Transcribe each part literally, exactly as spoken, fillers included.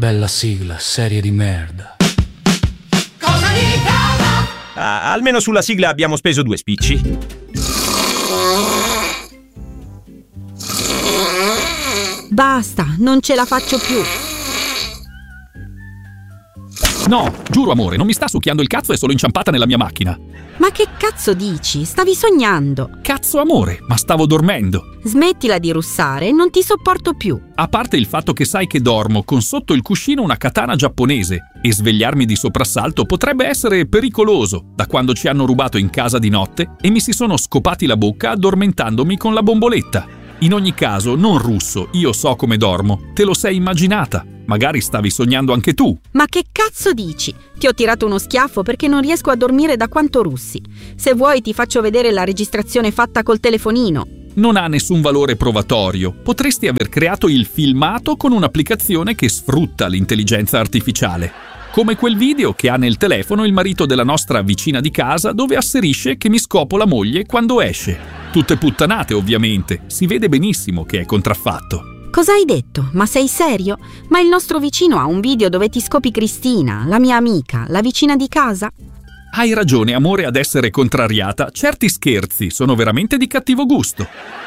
Bella sigla, serie di merda. Cosa di casa? Ah, almeno sulla sigla abbiamo speso due spicci. Basta, non ce la faccio più. No, giuro amore, non mi sta succhiando il cazzo, è solo inciampata nella mia macchina. Ma che cazzo dici? Stavi sognando. Cazzo amore, ma stavo dormendo. Smettila di russare, non ti sopporto più. A parte il fatto che sai che dormo con sotto il cuscino una katana giapponese e svegliarmi di soprassalto potrebbe essere pericoloso, da quando ci hanno rubato in casa di notte e mi si sono scopati la bocca addormentandomi con la bomboletta. In ogni caso, non russo, io so come dormo. Te lo sei immaginata. Magari stavi sognando anche tu. Ma che cazzo dici? Ti ho tirato uno schiaffo perché non riesco a dormire da quanto russi. Se vuoi ti faccio vedere la registrazione fatta col telefonino. Non ha nessun valore provatorio. Potresti aver creato il filmato con un'applicazione che sfrutta l'intelligenza artificiale. Come quel video che ha nel telefono il marito della nostra vicina di casa dove asserisce che mi scopo la moglie quando esce. Tutte puttanate ovviamente, si vede benissimo che è contraffatto. Cosa hai detto? Ma sei serio? Ma il nostro vicino ha un video dove ti scopi Cristina, la mia amica, la vicina di casa? Hai ragione amore ad essere contrariata, certi scherzi sono veramente di cattivo gusto.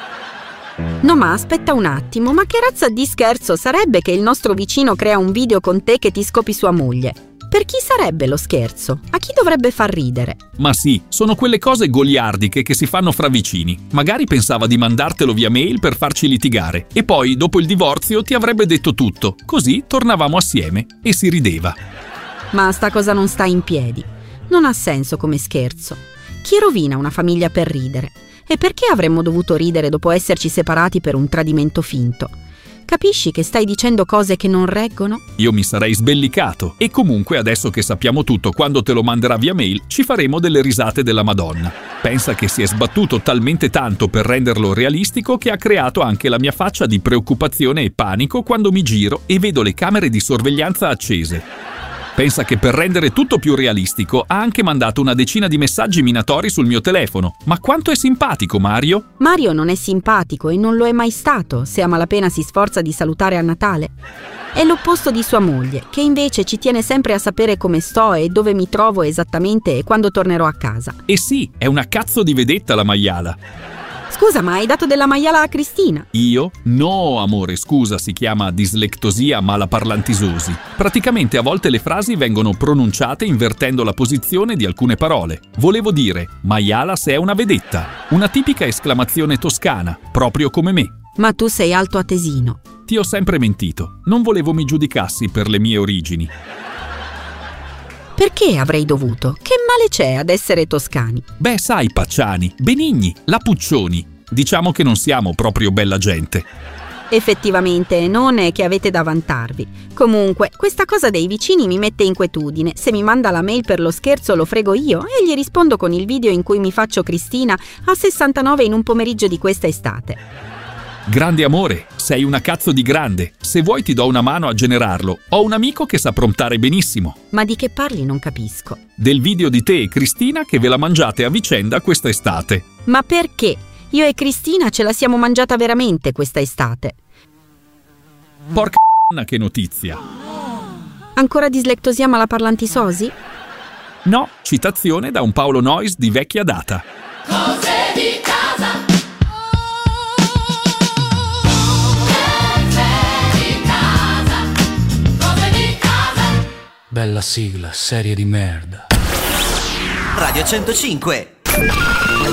No, ma aspetta un attimo, ma che razza di scherzo sarebbe che il nostro vicino crea un video con te che ti scopi sua moglie? Per chi sarebbe lo scherzo? A chi dovrebbe far ridere? Ma sì, sono quelle cose goliardiche che si fanno fra vicini. Magari pensava di mandartelo via mail per farci litigare e poi dopo il divorzio ti avrebbe detto tutto, così tornavamo assieme e si rideva. Ma sta cosa non sta in piedi. Non ha senso come scherzo. Chi rovina una famiglia per ridere? E perché avremmo dovuto ridere dopo esserci separati per un tradimento finto? Capisci che stai dicendo cose che non reggono? Io mi sarei sbellicato e comunque adesso che sappiamo tutto, quando te lo manderà via mail ci faremo delle risate della Madonna. Pensa che si è sbattuto talmente tanto per renderlo realistico che ha creato anche la mia faccia di preoccupazione e panico quando mi giro e vedo le camere di sorveglianza accese. Pensa che per rendere tutto più realistico ha anche mandato una decina di messaggi minatori sul mio telefono. Ma quanto è simpatico Mario? Mario non è simpatico e non lo è mai stato, se a malapena si sforza di salutare a Natale. È l'opposto di sua moglie, che invece ci tiene sempre a sapere come sto e dove mi trovo esattamente e quando tornerò a casa. E sì, è una cazzo di vedetta la maiala. Scusa, ma hai dato della maiala a Cristina? Io? No, amore, scusa, si chiama dislectosia malaparlantisosi. Praticamente a volte le frasi vengono pronunciate invertendo la posizione di alcune parole. Volevo dire, maiala se è una vedetta. Una tipica esclamazione toscana, proprio come me. Ma tu sei alto atesino. Ti ho sempre mentito. Non volevo mi giudicassi per le mie origini. Perché avrei dovuto? Che male c'è ad essere toscani? Beh, sai, Pacciani, Benigni, Lapuccioni. Diciamo che non siamo proprio bella gente. Effettivamente non è che avete da vantarvi. Comunque, questa cosa dei vicini mi mette inquietudine. Se mi manda la mail per lo scherzo lo frego io e gli rispondo con il video in cui mi faccio Cristina a sessantanove in un pomeriggio di questa estate. Grande amore, sei una cazzo di grande. Se vuoi ti do una mano a generarlo. Ho un amico che sa promptare benissimo. Ma di che parli non capisco. Del video di te e Cristina che ve la mangiate a vicenda questa estate. Ma perché? Io e Cristina ce la siamo mangiata veramente questa estate. Porca che notizia. Ancora dislectosia malaparlantisosi? No, citazione da un Paolo Noyes di vecchia data. Cose di casa. Bella sigla, serie di merda. Radio centocinque.